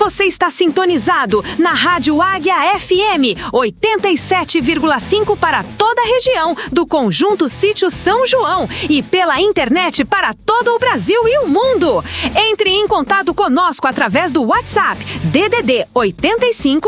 Você está sintonizado na Rádio Águia FM 87,5 para toda a região do Conjunto Sítio São João e pela internet para todo o Brasil e o mundo. Entre em contato conosco através do WhatsApp DDD 85